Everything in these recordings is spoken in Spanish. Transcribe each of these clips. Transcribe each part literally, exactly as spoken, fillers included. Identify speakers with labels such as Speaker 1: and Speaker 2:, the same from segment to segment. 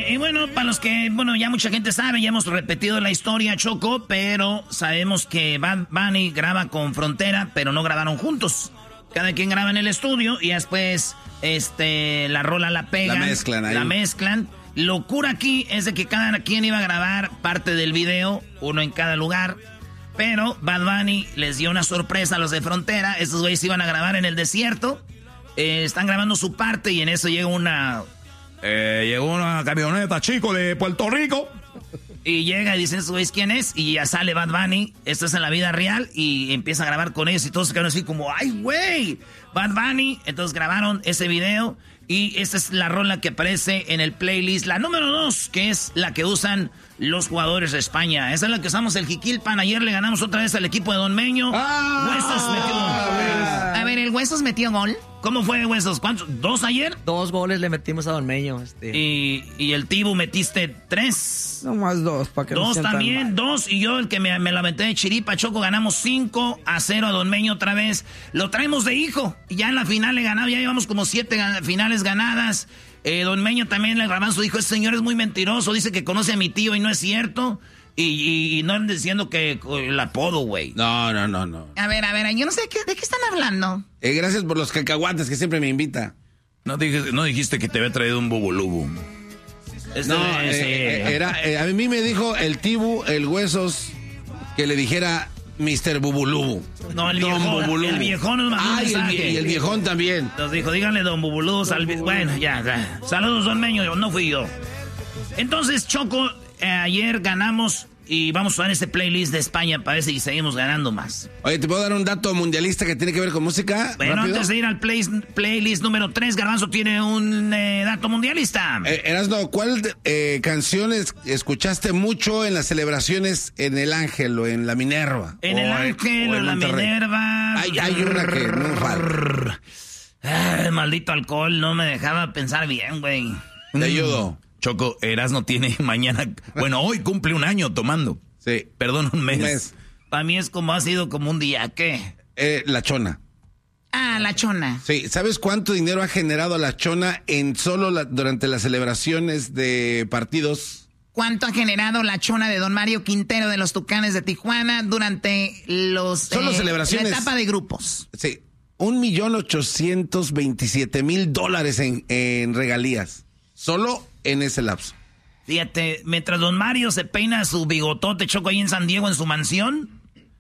Speaker 1: y bueno, para los que, bueno, ya mucha gente sabe, ya hemos repetido la historia, Choco, pero sabemos que Bad Bunny graba con Frontera, pero no grabaron juntos. Cada quien graba en el estudio y después este, la rola la pegan.
Speaker 2: La mezclan ahí.
Speaker 1: La mezclan. Locura aquí es de que cada quien iba a grabar parte del video, uno en cada lugar. Pero Bad Bunny les dio una sorpresa a los de Frontera. Estos güeyes iban a grabar en el desierto. Eh, están grabando su parte y en eso llega una... Eh, llegó una camioneta, chico, de Puerto Rico. Y llega y dicen, güeyes, ¿quién es? Y ya sale Bad Bunny. Esto es en la vida real. Y empieza a grabar con ellos y todos se quedaron así como, ¡ay, güey! Bad Bunny. Entonces grabaron ese video. Y esta es la rola que aparece en el playlist. La número dos, que es la que usan los jugadores de España. Esa es la que usamos el Jiquilpan. Ayer le ganamos otra vez al equipo de Don Meño.
Speaker 3: ¡Ah!
Speaker 1: Huesos metió gol. A ver, ¿el Huesos metió gol? ¿Cómo fue, Huesos? ¿Cuántos? ¿Dos ayer?
Speaker 4: Dos goles le metimos a Don Meño. Este.
Speaker 1: Y, y el Tibu metiste tres.
Speaker 5: No más dos, para que
Speaker 1: Dos
Speaker 5: no
Speaker 1: también,
Speaker 5: mal.
Speaker 1: dos. Y yo, el que me, me la aventé de chiripa, Choco, ganamos cinco a cero a Don Meño otra vez. Lo traemos de hijo. Y ya en la final le ganamos, ya llevamos como siete gan- finales ganadas. Eh, Don Meño también le grabaron su hijo. Ese señor es muy mentiroso, dice que conoce a mi tío y no es cierto. Y, y, y no anden diciendo que el apodo, güey.
Speaker 2: No, no, no, no.
Speaker 1: A ver, a ver, yo no sé qué, de qué están hablando.
Speaker 2: Eh, gracias por los cacahuates que siempre me invita.
Speaker 6: No, dije, no dijiste que te había traído un bubulubu.
Speaker 1: Este,
Speaker 2: No,
Speaker 1: sí.
Speaker 2: eh, era, eh, a mí me dijo el Tibu, el Huesos, que le dijera mister Bubulubu.
Speaker 1: No, el
Speaker 2: Don
Speaker 1: viejón,
Speaker 2: Bubulubu.
Speaker 1: el viejón nos mandó un
Speaker 2: Ay, el,
Speaker 1: mensaje.
Speaker 2: vie- y el viejón también.
Speaker 1: Nos dijo, díganle Don Bubulú, salve. Bueno, ya, ya. Saludos, Don Meño, no fui yo. Entonces, Choco, eh, ayer ganamos y vamos a usar este playlist de España para ver si seguimos ganando más.
Speaker 2: Oye, ¿te puedo dar un dato mundialista que tiene que ver con música?
Speaker 1: Bueno,
Speaker 2: rápido?
Speaker 1: antes de ir al play, playlist número tres, Garbanzo tiene un eh, dato mundialista.
Speaker 2: Eh, Erasno, ¿cuál eh, canciones escuchaste mucho en las celebraciones en el Ángel o en la Minerva?
Speaker 1: En
Speaker 2: o
Speaker 1: el Ángel o en la
Speaker 2: Monterrey?
Speaker 1: Minerva.
Speaker 2: Hay, hay una que no falta.
Speaker 1: Ay, maldito alcohol, no me dejaba pensar bien, güey.
Speaker 2: Te ayudo.
Speaker 6: Choco, Erasno tiene mañana, bueno, hoy cumple un año tomando.
Speaker 2: Sí.
Speaker 6: Perdón, un mes.
Speaker 2: Un mes.
Speaker 1: Para mí es como ha sido como un día, ¿qué?
Speaker 2: Eh, la Chona.
Speaker 1: Ah, la Chona.
Speaker 2: Sí, ¿sabes cuánto dinero ha generado la Chona en solo la- durante las celebraciones de partidos?
Speaker 1: ¿Cuánto ha generado la Chona de Don Mario Quintero de los Tucanes de Tijuana durante los
Speaker 2: Solo
Speaker 1: eh,
Speaker 2: celebraciones.
Speaker 1: la etapa de grupos?
Speaker 2: Sí, un millón ochocientos veintisiete mil dólares en, en regalías. Solo en ese lapso.
Speaker 1: Fíjate, mientras Don Mario se peina su bigotote, Choco, ahí en San Diego en su mansión,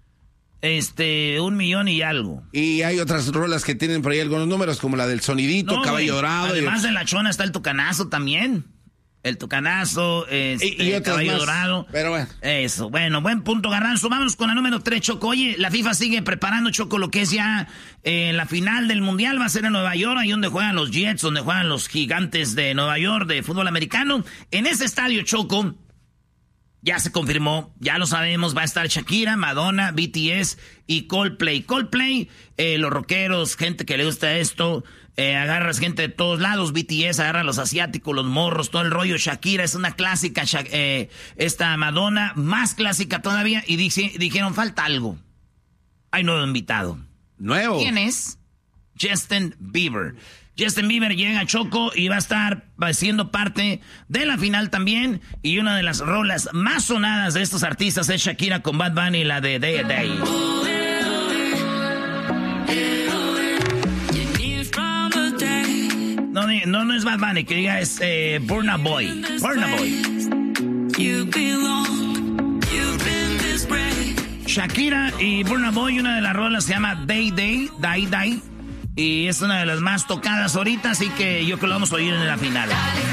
Speaker 1: este, un millón y algo.
Speaker 2: Y hay otras rolas que tienen por ahí algunos números, como la del sonidito,
Speaker 1: No,
Speaker 2: Caballo
Speaker 1: güey,
Speaker 2: Dorado.
Speaker 1: Además
Speaker 2: y...
Speaker 1: de la Chona está el Tucanazo también. El Tucanazo, este,
Speaker 2: Y- y otras
Speaker 1: Caballo
Speaker 2: más.
Speaker 1: Dorado.
Speaker 2: Pero bueno.
Speaker 1: Eso, bueno, buen punto, Garbanzo. Vámonos con la número tres, Choco. Oye, la FIFA sigue preparando, Choco, lo que es ya eh, la final del Mundial. Va a ser en Nueva York, ahí donde juegan los Jets, donde juegan los Gigantes de Nueva York de fútbol americano. En ese estadio, Choco, ya se confirmó, ya lo sabemos, va a estar Shakira, Madonna, B T S y Coldplay. Coldplay, eh, los rockeros, gente que le gusta esto, eh, agarras gente de todos lados, B T S, agarra a los asiáticos, los morros, todo el rollo. Shakira es una clásica, Sha- eh, esta Madonna, más clásica todavía, y dice, dijeron, falta algo. Hay nuevo invitado.
Speaker 2: Nuevo.
Speaker 1: ¿Quién es? Justin Bieber. Justin Bieber llega a Choco y va a estar siendo parte de la final también. Y una de las rolas más sonadas de estos artistas es Shakira con Bad Bunny, la de Day a Day. No, no, no es Bad Bunny, que diga es eh, Burna Boy. Burna Boy. Shakira y Burna Boy, una de las rolas se llama Day Day, Day Day. Y es una de las más tocadas ahorita, así que yo creo que lo vamos a oír en la final.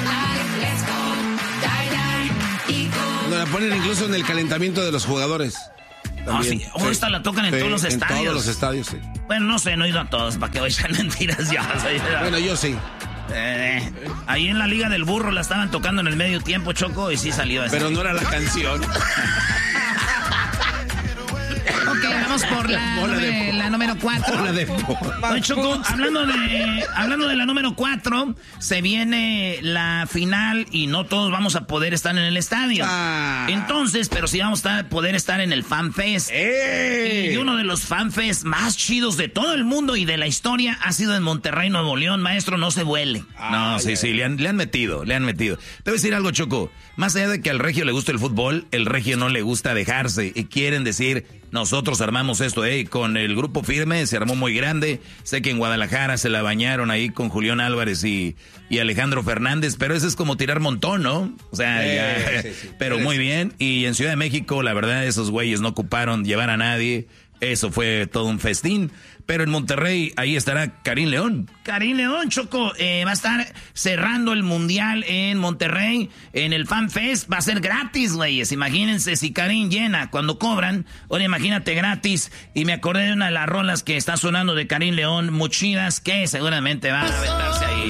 Speaker 2: Nos la ponen incluso en el calentamiento de los jugadores.
Speaker 1: No, sí. Oh, esta la tocan en
Speaker 2: Sí,
Speaker 1: todos los estadios.
Speaker 2: En todos los estadios, sí.
Speaker 1: Bueno, no sé, no he ido a todos, para que oigan mentiras ya.
Speaker 2: Bueno, yo sí.
Speaker 1: Eh, ahí en la Liga del Burro la estaban tocando en el medio tiempo, Choco, y sí salió esa.
Speaker 2: Pero no era la canción.
Speaker 1: Ok, vamos Vamos por la,
Speaker 2: Bola de
Speaker 1: nume-
Speaker 2: po-
Speaker 1: la número cuatro.
Speaker 2: Bola de po-
Speaker 1: Oye, Choco, hablando de, hablando de la número cuatro, se viene la final y no todos vamos a poder estar en el estadio.
Speaker 2: Ah.
Speaker 1: Entonces, pero sí vamos a poder estar en el Fan Fest.
Speaker 2: ¡Eh!
Speaker 1: Y uno de los Fan Fest más chidos de todo el mundo y de la historia ha sido en Monterrey, Nuevo León. Maestro, no se vuele.
Speaker 6: No, sí, sí, le han, le han metido, le han metido. Te voy a decir algo, Choco. Más allá de que al regio le gusta el fútbol, el regio no le gusta dejarse. Y quieren decir, nosotros armamos esto, eh, con el grupo firme, se armó muy grande. Sé que en Guadalajara se la bañaron ahí con Julián Álvarez y, y Alejandro Fernández, pero eso es como tirar montón, ¿no? O sea,
Speaker 2: Eh,
Speaker 6: ya,
Speaker 2: sí, sí.
Speaker 6: pero muy bien. Y en Ciudad de México, la verdad, esos güeyes no ocuparon llevar a nadie. Eso fue todo un festín. Pero en Monterrey, ahí estará Karim León.
Speaker 1: Karim León, Choco, eh, va a estar cerrando el Mundial en Monterrey, en el Fan Fest. Va a ser gratis, güeyes. Imagínense si Karim llena cuando cobran. Ahora imagínate gratis. Y me acordé de una de las rolas que está sonando de Karim León, muy chidas, que seguramente van a aventarse ahí.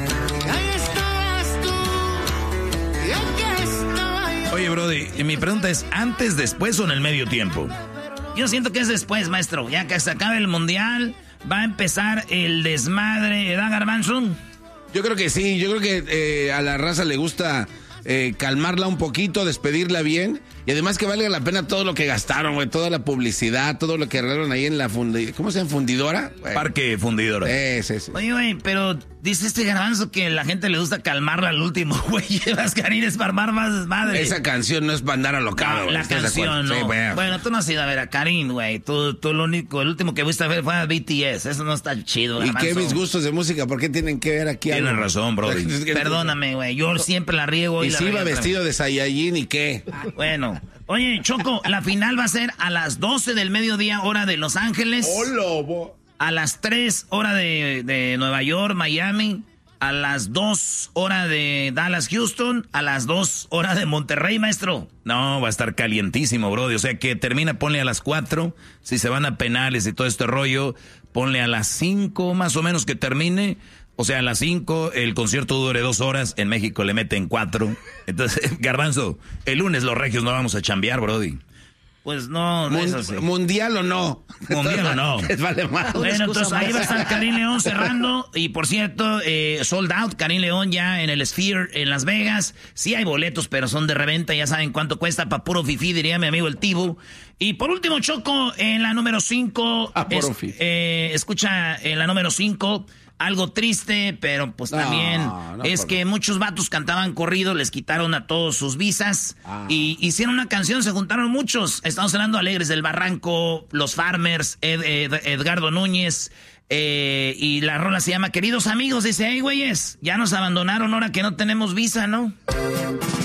Speaker 6: Oye, Brody, mi pregunta es, ¿antes, después o en el medio tiempo?
Speaker 1: Yo siento que es después, maestro. Ya que se acabe el Mundial, va a empezar el desmadre. ¿Da, Garbanzo?
Speaker 2: Yo creo que sí, yo creo que eh, a la raza le gusta eh, calmarla un poquito, despedirla bien. Y además que valga la pena todo lo que gastaron, güey, toda la publicidad, todo lo que arreglaron ahí en la fundi... ¿Cómo se llama? ¿Fundidora? Güey.
Speaker 6: Parque Fundidora.
Speaker 2: Sí, sí, sí.
Speaker 1: Oye, güey, pero dice este Garbanzo que la gente le gusta calmarla al último, güey. Llevas Karines para armar más desmadre.
Speaker 2: Esa canción no es para andar alocado,
Speaker 1: No,
Speaker 2: güey.
Speaker 1: la
Speaker 2: ¿Estás de
Speaker 1: canción,
Speaker 2: acuerdo?
Speaker 1: no.
Speaker 2: Sí, güey.
Speaker 1: Bueno, tú no has ido a ver a Karim, güey. Tú, tú lo único, el último que fuiste a ver fue a B T S. Eso no está chido,
Speaker 2: ¿Y
Speaker 1: Garbanzo.
Speaker 2: qué mis gustos de música? ¿Por qué tienen que ver aquí
Speaker 6: Tienes
Speaker 2: algo?
Speaker 6: razón, Brody.
Speaker 1: Perdóname, güey. Yo siempre la riego.
Speaker 2: Y
Speaker 1: la
Speaker 2: si iba
Speaker 1: riego otra
Speaker 2: vestido de Saiyajin, ¿y qué?
Speaker 1: vez. Bueno. Oye, Choco, la final va a ser a las doce del mediodía, hora de Los Ángeles.
Speaker 2: ¡Oh, lobo!
Speaker 1: A las tres, hora de, de Nueva York, Miami. A las dos, hora de Dallas, Houston. A las dos, hora de Monterrey, maestro.
Speaker 6: No, va a estar calientísimo, Brody. O sea que termina, ponle a las cuatro. Si se van a penales y todo este rollo, ponle a las cinco más o menos que termine. O sea, a las cinco el concierto dure dos horas. En México le meten cuatro. Entonces, Garbanzo, el lunes los regios no vamos a chambear, Brody.
Speaker 1: Pues no, no es así.
Speaker 2: Mun- ¿Mundial o no?
Speaker 6: Mundial o no.
Speaker 2: Les vale más.
Speaker 1: Bueno, entonces ahí va a estar Karim León cerrando. Y por cierto, eh, sold out. Karim León ya en el Sphere en Las Vegas. Sí hay boletos, pero son de reventa. Ya saben cuánto cuesta. Pa' puro fifí, diría mi amigo el Tibu. Y por último, Choco, en la número cinco.
Speaker 2: Ah, puro fifí.
Speaker 1: eh, escucha, en la número cinco. Algo triste, pero pues
Speaker 2: No,
Speaker 1: también
Speaker 2: no,
Speaker 1: es
Speaker 2: por-
Speaker 1: que muchos vatos cantaban corrido, les quitaron a todos sus visas
Speaker 2: Ah.
Speaker 1: y hicieron una canción, se juntaron muchos. Estamos hablando Alegres del Barranco, Los Farmers, Ed- Ed- Edgardo Núñez, eh, y la rola se llama Queridos Amigos. Dice, hey güeyes, ya nos abandonaron ahora que no tenemos visa, ¿no?